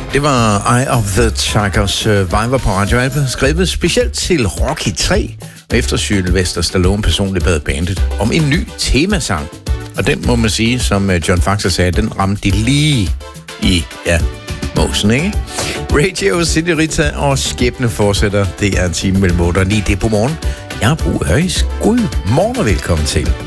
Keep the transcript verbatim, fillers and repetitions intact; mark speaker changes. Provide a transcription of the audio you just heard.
Speaker 1: Det var Eye of the Tiger Survivor på Radio Alba, skrevet specielt til Rocky tre, efter Sylvester Stallone personligt bad bandet om en ny temasang. Og den må man sige, som John Faxer sagde, den ramte de lige i, ja, måsen, ikke? Radio City Rita og Skæbne fortsætter. Det er en time mellem otte og ni. Det er på morgen. Jeg er Bo Højs. God morgen og velkommen til.